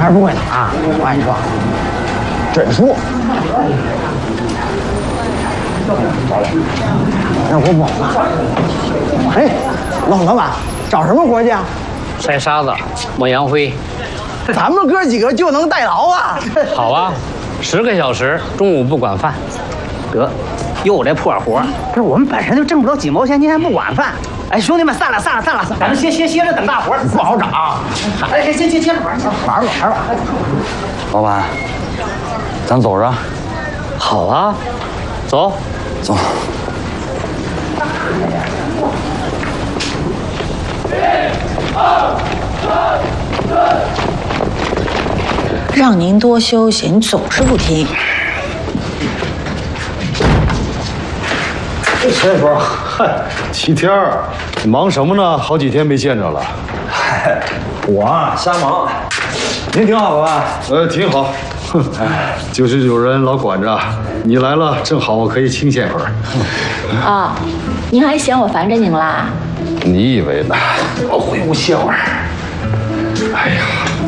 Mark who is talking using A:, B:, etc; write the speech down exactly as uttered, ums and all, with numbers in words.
A: 还是不会打啊！我跟你说，准输。让我懵了。哎，老老板，找什么活去啊？
B: 筛沙子，抹洋灰。
A: 咱们哥几个就能代劳啊！
B: 好啊，十个小时，中午不管饭。
C: 得，又这破活！不是我们本身就挣不了几毛钱，您还不管饭？哎，兄弟们，散了散了散了，咱们歇歇歇着等大伙儿，
A: 不好找。
C: 哎，先先接接着玩，
A: 玩吧玩吧。
D: 老板，咱走着。
B: 好啊，走
D: 走。
E: 让您多休息，你总是不听。
F: 陈叔，嗨，齐天儿，你忙什么呢？好几天没见着了。
D: 嗨，我啊瞎忙。您挺好吧？
F: 呃，挺好。哼，就是有人老管着。你来了，正好我可以清闲会儿。
G: 啊、哦，您还嫌我烦着您啦？
F: 你以为呢？我会无笑儿。哎呀。